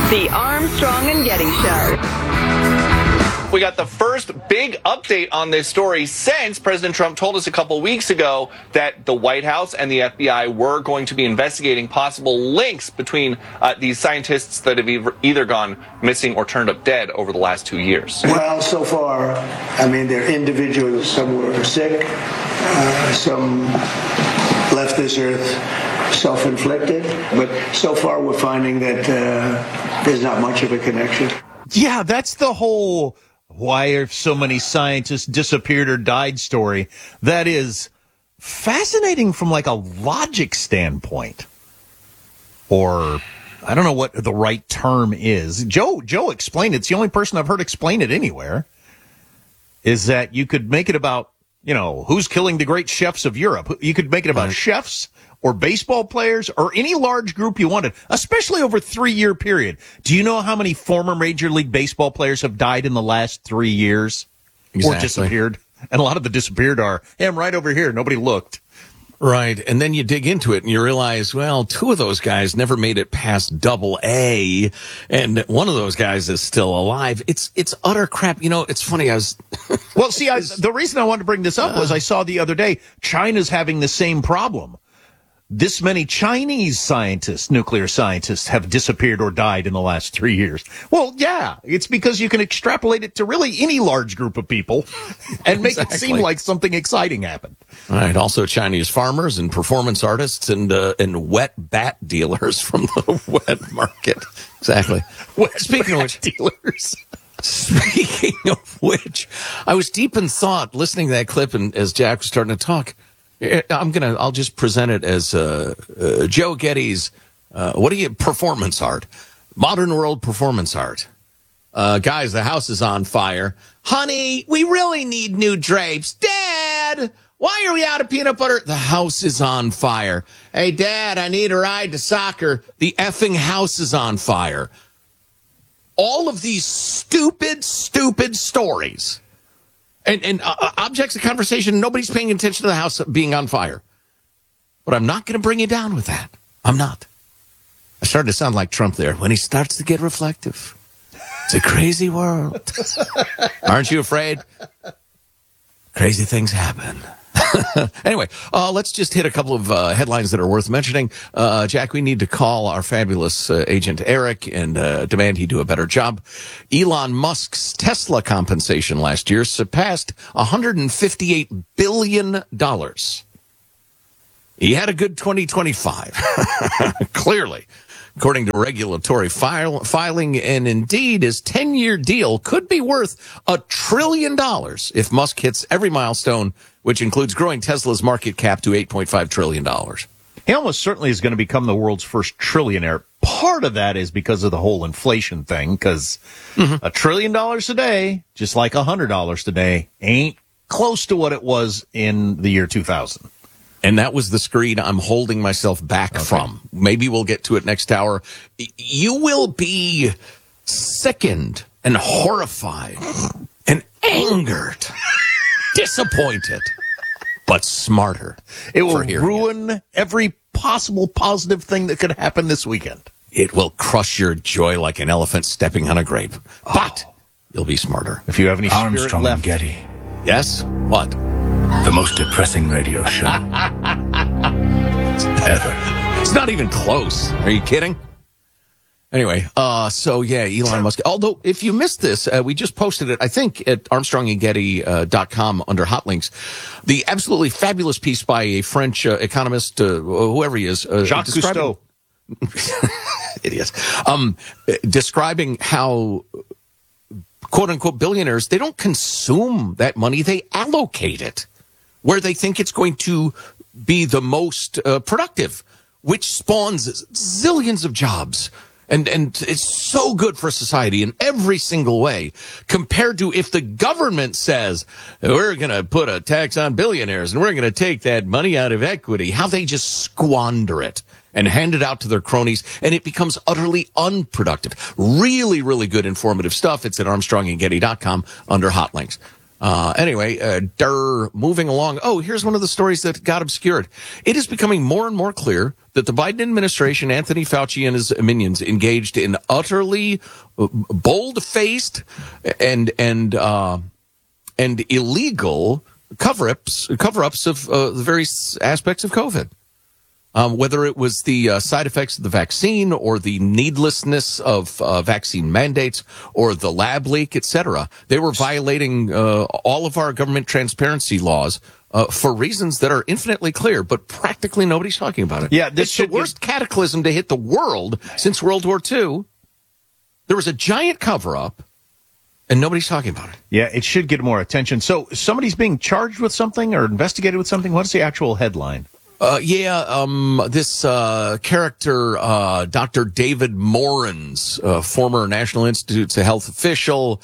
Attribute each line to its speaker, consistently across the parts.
Speaker 1: The Armstrong and Getty Show.
Speaker 2: We got the first big update on this story since President Trump told us a couple weeks ago that the White House and the FBI were going to be investigating possible links between these scientists that have either gone missing or turned up dead over the last 2 years.
Speaker 3: Well, so far, I mean, they're individuals. Some were sick, some left this earth self-inflicted, but so far we're finding that there's not much of a connection.
Speaker 4: Yeah, that's the whole why have so many scientists disappeared or died story. That is fascinating from like a logic standpoint. Or I don't know what the right term is. Joe explained it. It's the only person I've heard explain it anywhere. Is that you could make it about, who's killing the great chefs of Europe. You could make it about chefs or baseball players or any large group you wanted, especially over a 3-year period. Do you know how many former Major League Baseball players have died in the last 3 years? Exactly. Or disappeared? And a lot of the disappeared are, hey, I'm right over here. Nobody looked.
Speaker 5: Right. And then you dig into it and you realize, well, 2 of those guys never made it past AA, and one of those guys is still alive. It's utter crap. It's funny.
Speaker 4: Well, see, the reason I wanted to bring this up was I saw the other day, China's having the same problem. This many Chinese scientists, nuclear scientists, have disappeared or died in the last 3 years. Well, yeah, it's because you can extrapolate it to really any large group of people and make it seem like something exciting happened.
Speaker 5: Right. Also, Chinese farmers and performance artists and wet bat dealers from the wet market. Exactly.
Speaker 4: Speaking of which, dealers.
Speaker 5: Speaking of which, I was deep in thought listening to that clip, and as Jack was starting to talk. I'll just present it as Joe Getty's performance art, modern world performance art. Guys, the house is on fire. Honey, we really need new drapes. Dad, why are we out of peanut butter? The house is on fire. Hey, Dad, I need a ride to soccer. The effing house is on fire. All of these stupid stories. And objects of conversation, nobody's paying attention to the house being on fire. But I'm not going to bring you down with that. I'm not. I started to sound like Trump there. When he starts to get reflective. It's a crazy world. Aren't you afraid? Crazy things happen. Anyway, let's just hit a couple of headlines that are worth mentioning. Jack, we need to call our fabulous agent Eric and demand he do a better job. Elon Musk's Tesla compensation last year surpassed $158 billion. He had a good 2025, clearly. According to regulatory filing, and indeed his 10-year deal could be worth $1 trillion if Musk hits every milestone, which includes growing Tesla's market cap to $8.5 trillion.
Speaker 4: He almost certainly is going to become the world's first trillionaire. Part of that is because of the whole inflation thing, because $1 trillion today, just like $100 today, ain't close to what it was in the year 2000.
Speaker 5: And that was the screen I'm holding myself back from. Maybe we'll get to it next hour. You will be sickened and horrified and angered, disappointed, but smarter.
Speaker 4: It will ruin every possible positive thing that could happen this weekend.
Speaker 5: It will crush your joy like an elephant stepping on a grape. But you'll be smarter.
Speaker 4: If you have any spirit
Speaker 6: Armstrong
Speaker 4: left.
Speaker 6: and Getty.
Speaker 5: Yes? What?
Speaker 6: The most depressing radio show ever.
Speaker 5: It's not even close. Are you kidding? Anyway, Elon Musk. Although, if you missed this, we just posted it, I think, at ArmstrongandGetty.com under hot links. The absolutely fabulous piece by a French economist, whoever he is.
Speaker 4: Jacques Cousteau.
Speaker 5: Idiots. Describing how quote-unquote billionaires, they don't consume that money, they allocate it where they think it's going to be the most productive, which spawns zillions of jobs. And it's so good for society in every single way, compared to if the government says, we're going to put a tax on billionaires and we're going to take that money out of equity, how they just squander it and hand it out to their cronies, and it becomes utterly unproductive. Really, really good informative stuff. It's at ArmstrongandGetty.com under hot links. Moving along. Oh, here's one of the stories that got obscured. It is becoming more and more clear that the Biden administration, Anthony Fauci and his minions, engaged in utterly bold-faced and illegal cover-ups of the various aspects of COVID. Whether it was the side effects of the vaccine or the needlessness of vaccine mandates or the lab leak, etc. They were violating all of our government transparency laws for reasons that are infinitely clear, but practically nobody's talking about it.
Speaker 4: Yeah,
Speaker 5: it's the worst cataclysm to hit the world since World War II. There was a giant cover-up, and nobody's talking about it.
Speaker 4: Yeah, it should get more attention. So somebody's being charged with something or investigated with something? What's the actual headline?
Speaker 5: This character, Dr. David Morans, former National Institutes of Health official,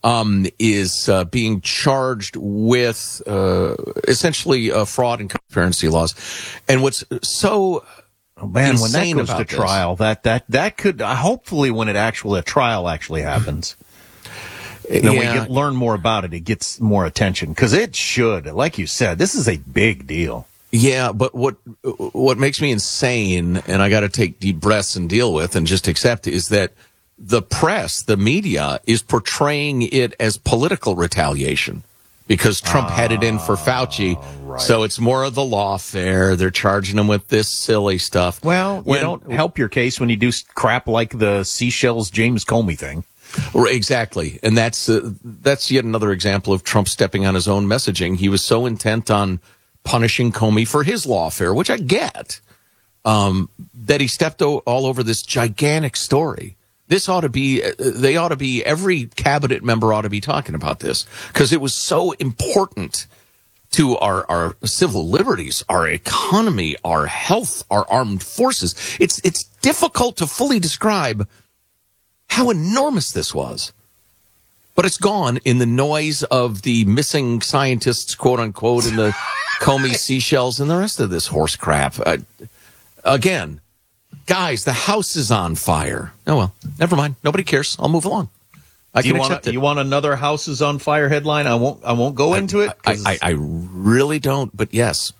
Speaker 5: is being charged with essentially fraud and transparency laws. And what's so
Speaker 4: when that goes to
Speaker 5: this,
Speaker 4: trial, that could hopefully when a trial actually happens. Then we learn more about it. It gets more attention because it should. Like you said, this is a big deal.
Speaker 5: Yeah, but what makes me insane, and I got to take deep breaths and deal with and just accept, is that the press, the media, is portraying it as political retaliation because Trump had it in for Fauci. Right. So it's more of the lawfare. They're charging him with this silly stuff.
Speaker 4: Well, you don't help your case when you do crap like the Seychelles James Comey thing.
Speaker 5: Exactly. And that's yet another example of Trump stepping on his own messaging. He was so intent on punishing Comey for his lawfare, which I get, that he stepped all over this gigantic story. This ought to be, every cabinet member ought to be talking about this because it was so important to our civil liberties, our economy, our health, our armed forces. It's difficult to fully describe how enormous this was. But it's gone in the noise of the missing scientists, quote unquote, in the Comey, Seychelles, and the rest of this horse crap. Again, guys, the house is on fire. Oh, well, never mind. Nobody cares. I'll move along. I can accept it.
Speaker 4: You want another house is on fire headline? I won't go into it.
Speaker 5: I really don't, but yes.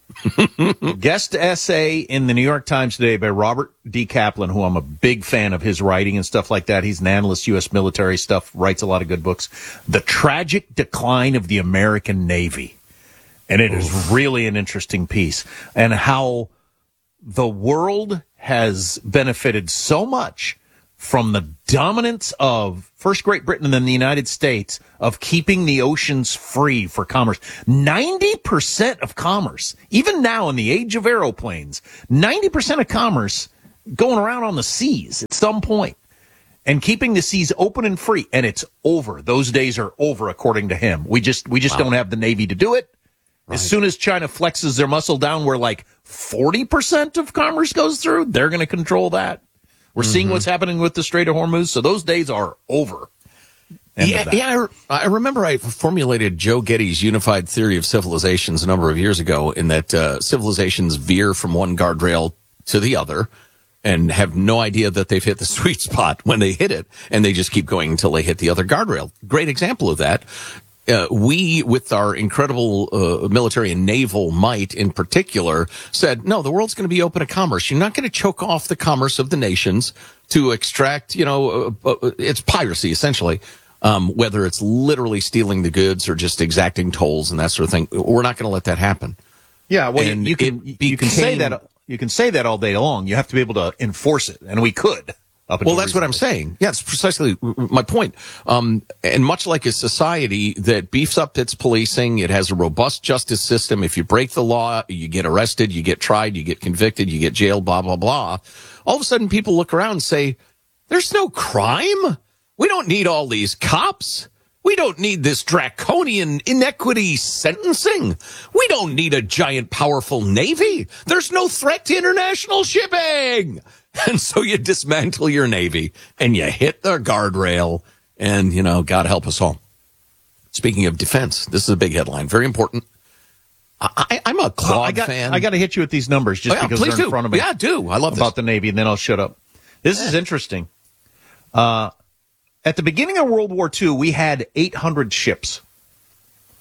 Speaker 4: Guest essay in the New York Times today by Robert D. Kaplan, who I'm a big fan of his writing and stuff like that. He's an analyst, U.S. military stuff, writes a lot of good books. The Tragic Decline of the American Navy. And it is really an interesting piece. And how the world has benefited so much from the dominance of first Great Britain and then the United States of keeping the oceans free for commerce. 90% of commerce, even now in the age of aeroplanes, 90% of commerce going around on the seas at some point and keeping the seas open and free. And it's over. Those days are over, according to him. We just don't have the Navy to do it. Right. As soon as China flexes their muscle down where like 40% of commerce goes through, they're going to control that. We're seeing what's happening with the Strait of Hormuz, so those days are over.
Speaker 5: I remember I formulated Joe Getty's unified theory of civilizations a number of years ago in that civilizations veer from one guardrail to the other and have no idea that they've hit the sweet spot when they hit it, and they just keep going until they hit the other guardrail. Great example of that. We, with our incredible military and naval might in particular, said, no, the world's going to be open to commerce. You're not going to choke off the commerce of the nations to extract, it's piracy, essentially, whether it's literally stealing the goods or just exacting tolls and that sort of thing. We're not going to let that happen.
Speaker 4: Yeah, well, you can say that. You can say that all day long. You have to be able to enforce it, and we could.
Speaker 5: Well, that's what I'm saying. Yeah, it's precisely my point. And much like a society that beefs up its policing, it has a robust justice system. If you break the law, you get arrested, you get tried, you get convicted, you get jailed, blah, blah, blah. All of a sudden, people look around and say, there's no crime. We don't need all these cops. We don't need this draconian inequity sentencing. We don't need a giant, powerful Navy. There's no threat to international shipping. And so you dismantle your Navy and you hit the guardrail and, God help us all. Speaking of defense, this is a big headline. Very important. I'm a Claude fan.
Speaker 4: I got to hit you with these numbers just because they're in front of me.
Speaker 5: Yeah, do. I love
Speaker 4: about the Navy, and then I'll shut up. This is interesting. At the beginning of World War II, we had 800 ships.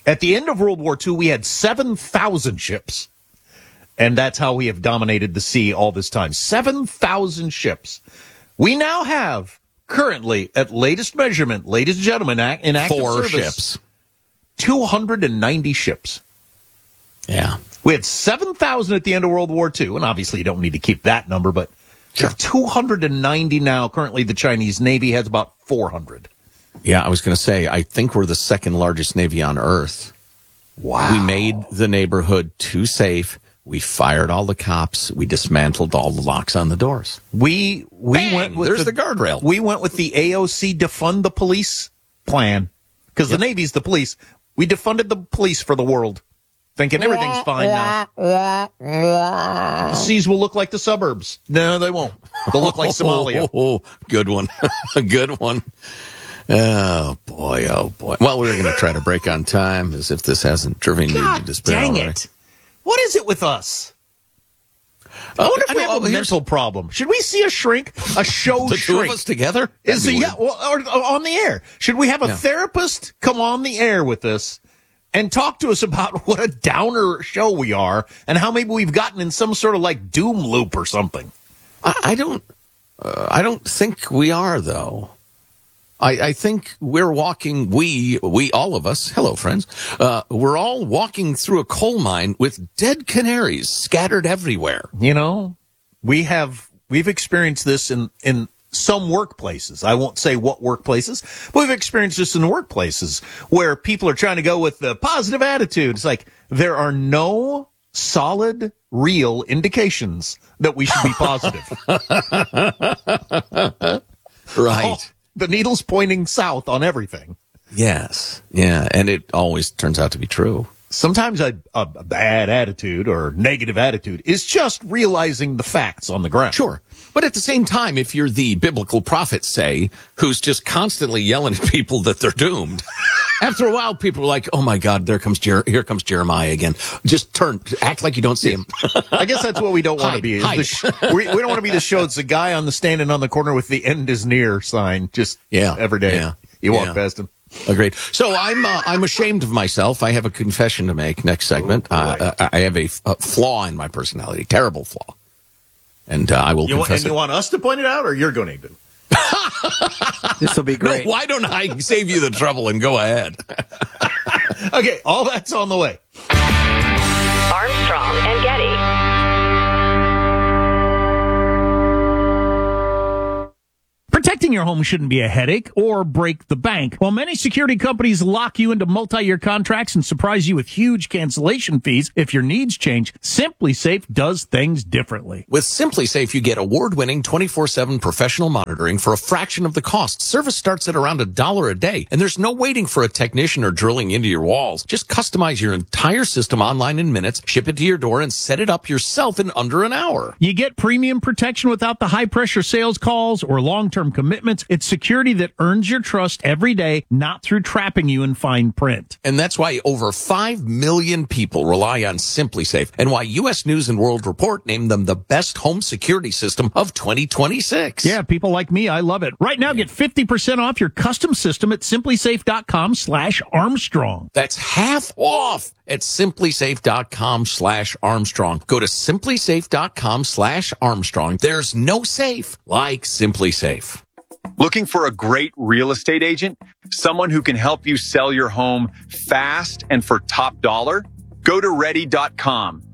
Speaker 4: At the end of World War II, we had 7,000 ships. And that's how we have dominated the sea all this time. 7,000 ships. We now have, currently, at latest measurement, ladies and gentlemen, in active
Speaker 5: 4
Speaker 4: service,
Speaker 5: ships.
Speaker 4: 290 ships.
Speaker 5: Yeah.
Speaker 4: We had 7,000 at the end of World War II, and obviously you don't need to keep that number, but
Speaker 5: Sure.
Speaker 4: 290 now. Currently, the Chinese Navy has about 400.
Speaker 5: Yeah, I was going to say, I think we're the second largest Navy on Earth.
Speaker 4: Wow.
Speaker 5: We made the neighborhood too safe. We fired all the cops. We dismantled all the locks on the doors.
Speaker 4: We
Speaker 5: Bang!
Speaker 4: went with
Speaker 5: There's the guardrail.
Speaker 4: We went with the AOC defund the police plan because the Navy's the police. We defunded the police for the world, thinking everything's fine now. The seas will look like the suburbs. No, they won't. They'll look like Somalia.
Speaker 5: Oh, good one. A good one. Oh, boy. Oh, boy. Well, we're going to try to break on time as if this hasn't driven you to
Speaker 4: God
Speaker 5: despair.
Speaker 4: dang
Speaker 5: already.
Speaker 4: it. What is it with us? I wonder if we have a mental problem. Should we see a shrink? A show
Speaker 5: The
Speaker 4: shrink?
Speaker 5: two of us together?
Speaker 4: Is
Speaker 5: That'd
Speaker 4: it,
Speaker 5: be
Speaker 4: yeah, well, or on the air? Should we have a
Speaker 5: Yeah.
Speaker 4: therapist come on the air with us and talk to us about what a downer show we are and how maybe we've gotten in some sort of like doom loop or something?
Speaker 5: I don't think we are, though. I think we're walking, we all of us, hello friends, we're all walking through a coal mine with dead canaries scattered everywhere.
Speaker 4: You know, we've experienced this in some workplaces. I won't say what workplaces, but we've experienced this in workplaces where people are trying to go with the positive attitude. It's like there are no solid, real indications that we should be positive.
Speaker 5: Right.
Speaker 4: Oh, the needle's pointing south on everything.
Speaker 5: Yes. Yeah. And it always turns out to be true.
Speaker 4: Sometimes a bad attitude or negative attitude is just realizing the facts on the ground.
Speaker 5: Sure. But at the same time, if you're the biblical prophet, say, who's just constantly yelling at people that they're doomed, after a while, people are like, oh my God, here comes Jeremiah again. Just act like you don't see him.
Speaker 4: I guess that's what we don't want to be.
Speaker 5: Hide.
Speaker 4: We don't want to be the show. It's the guy standing on the corner with the end is near sign just every day.
Speaker 5: Yeah.
Speaker 4: You walk past him.
Speaker 5: Agreed. So I'm ashamed of myself. I have a confession to make next segment. I have a flaw in my personality, terrible flaw. And I will confess
Speaker 4: you want us to point it out, or you're going to?
Speaker 7: This will be great.
Speaker 5: No, why don't I save you the trouble and go ahead?
Speaker 4: Okay, all that's on the way.
Speaker 1: Armstrong and Getty.
Speaker 8: Protecting your home shouldn't be a headache or break the bank. While many security companies lock you into multi-year contracts and surprise you with huge cancellation fees if your needs change, SimpliSafe does things differently.
Speaker 5: With SimpliSafe, you get award-winning 24/7 professional monitoring for a fraction of the cost. Service starts at around $1 a day, and there's no waiting for a technician or drilling into your walls. Just customize your entire system online in minutes, ship it to your door, and set it up yourself in under an hour.
Speaker 8: You get premium protection without the high-pressure sales calls or long-term commitments. It's security that earns your trust every day, not through trapping you in fine print.
Speaker 5: And that's why over 5 million people rely on SimpliSafe, and why U.S. News and World Report named them the best home security system of 2026.
Speaker 8: Yeah, people like me, I love it. Right now, get 50% off your custom system at simplysafe.com/Armstrong.
Speaker 5: That's half off at simplysafe.com/Armstrong. Go to simplysafe.com/Armstrong. There's no safe like SimpliSafe.
Speaker 9: Looking for a great real estate agent? Someone who can help you sell your home fast and for top dollar? Go to ready.com,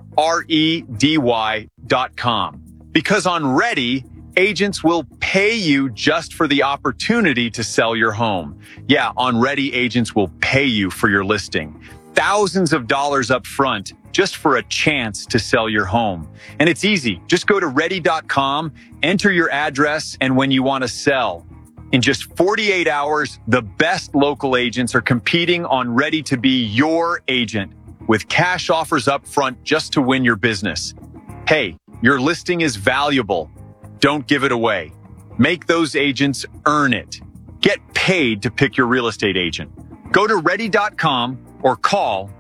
Speaker 9: REDY.com. Because on Ready, agents will pay you just for the opportunity to sell your home. Yeah, on Ready, agents will pay you for your listing. Thousands of dollars up front just for a chance to sell your home. And it's easy. Just go to ready.com, enter your address, and when you want to sell. In just 48 hours, the best local agents are competing on Ready to be your agent with cash offers up front just to win your business. Hey, your listing is valuable. Don't give it away. Make those agents earn it. Get paid to pick your real estate agent. Go to ready.com or call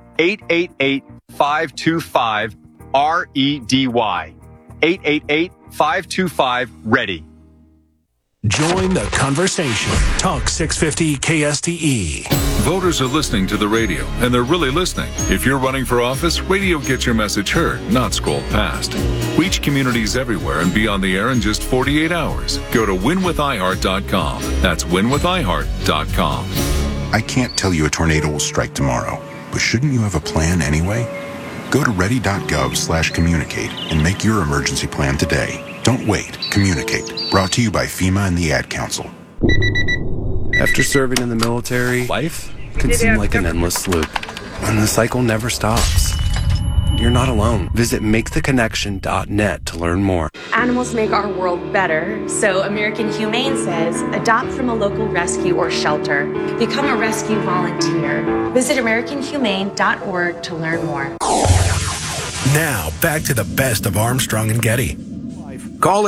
Speaker 9: 888-525-REDY. 888-525-READY.
Speaker 10: Join the conversation. Talk 650 KSTE.
Speaker 11: Voters are listening to the radio, and they're really listening. If you're running for office, radio gets your message heard, not scrolled past. Reach communities everywhere and be on the air in just 48 hours. Go to winwithiheart.com. That's winwithiheart.com.
Speaker 12: I can't tell you a tornado will strike tomorrow, but shouldn't you have a plan anyway? Go to ready.gov/communicate and make your emergency plan today. Don't wait. Communicate. Brought to you by FEMA and the Ad Council.
Speaker 7: After serving in the military, life can seem like an endless loop, and the cycle never stops. You're not alone. Visit maketheconnection.net to learn more.
Speaker 13: Animals make our world better, so American Humane says adopt from a local rescue or shelter. Become a rescue volunteer. Visit AmericanHumane.org to learn more.
Speaker 10: Now, back to the best of Armstrong and Getty.
Speaker 14: Call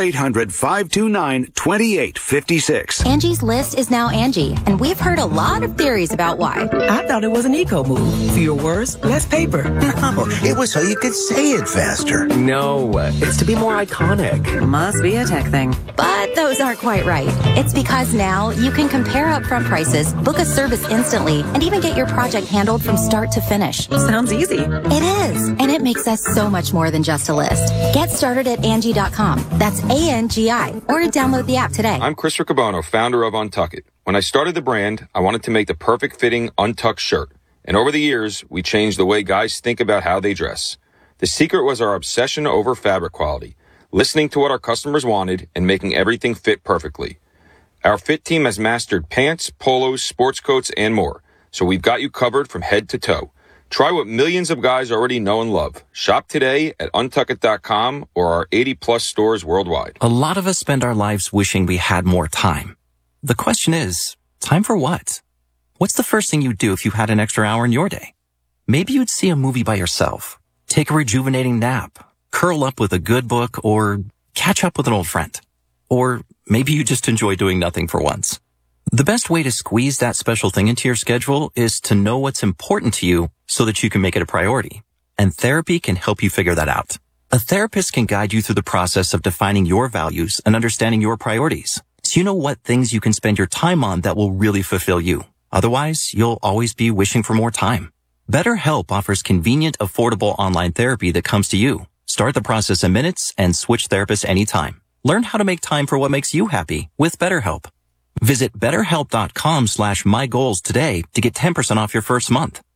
Speaker 14: 800-529-2856.
Speaker 15: Angie's List is now Angie, and we've heard a lot of theories about why.
Speaker 16: I thought it was an eco move. Fewer words, less paper.
Speaker 17: No, it was so you could say it faster.
Speaker 16: No, it's to be more iconic.
Speaker 15: Must be a tech thing. But those aren't quite right. It's because now you can compare upfront prices, book a service instantly, and even get your project handled from start to finish.
Speaker 16: Sounds easy.
Speaker 15: It is, and it makes us so much more than just a list. Get started at Angie.com. That's ANGI, or download the app today.
Speaker 18: I'm Chris Riccobano, founder of Untuck It. When I started the brand, I wanted to make the perfect fitting untucked shirt. And over the years, we changed the way guys think about how they dress. The secret was our obsession over fabric quality, listening to what our customers wanted and making everything fit perfectly. Our fit team has mastered pants, polos, sports coats, and more. So we've got you covered from head to toe. Try what millions of guys already know and love. Shop today at untuckit.com or our 80-plus stores worldwide.
Speaker 19: A lot of us spend our lives wishing we had more time. The question is, time for what? What's the first thing you'd do if you had an extra hour in your day? Maybe you'd see a movie by yourself, take a rejuvenating nap, curl up with a good book, or catch up with an old friend. Or maybe you just enjoy doing nothing for once. The best way to squeeze that special thing into your schedule is to know what's important to you so that you can make it a priority. And therapy can help you figure that out. A therapist can guide you through the process of defining your values and understanding your priorities, so you know what things you can spend your time on that will really fulfill you. Otherwise, you'll always be wishing for more time. BetterHelp offers convenient, affordable online therapy that comes to you. Start the process in minutes and switch therapists anytime. Learn how to make time for what makes you happy with BetterHelp. Visit betterhelp.com/mygoals today to get 10% off your first month.